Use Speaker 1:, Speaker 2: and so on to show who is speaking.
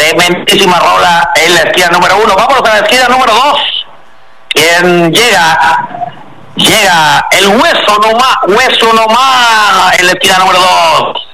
Speaker 1: Tremendísima rola en la esquina número 1. Vámonos a la esquina número 2. ¿Quién llega? Llega el Hueso Nomás en la esquina número 2.